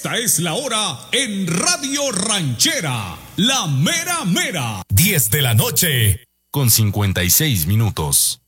Esta es la hora en Radio Ranchera, la mera mera. 10 de la noche, con 56 minutos.